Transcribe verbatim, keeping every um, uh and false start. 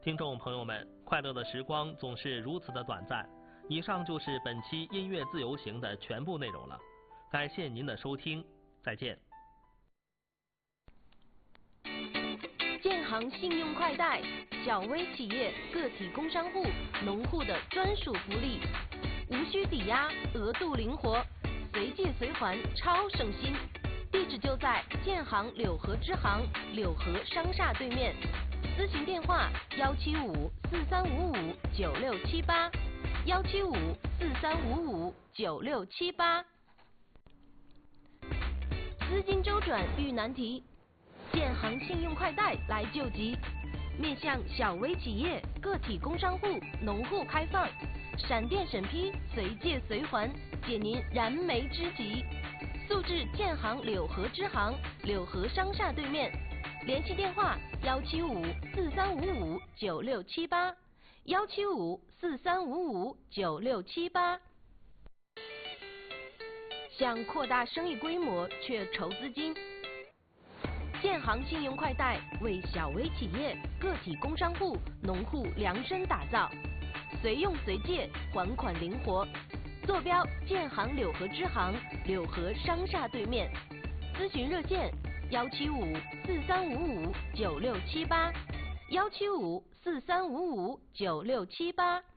听众朋友们，快乐的时光总是如此的短暂。以上就是本期音乐自由行的全部内容了，感谢您的收听，再见。 建行信用快贷，小微企业、个体工商户、农户的专属福利，无需抵押，额度灵活，随借随还，超省心。地址就在建行柳河支行柳河商厦对面，咨询电话幺七五四三五五九六七八，幺七五四三五五九六七八。资金周转遇难题，建行信用快贷来救急，面向小微企业、个体工商户、农户开放，闪电审批，随借随还，解您燃眉之急。速至建行柳河支行柳河商厦对面，联系电话幺七五四三五五九六七八，幺七五四三五五九六七八。想扩大生意规模却筹资金，建行信用快贷为小微企业、个体工商户、农户量身打造，随用随借，还款灵活。坐标建行柳河支行柳河商厦对面，咨询热线幺七五四三五五九六七八，幺七五四三五五九六七八。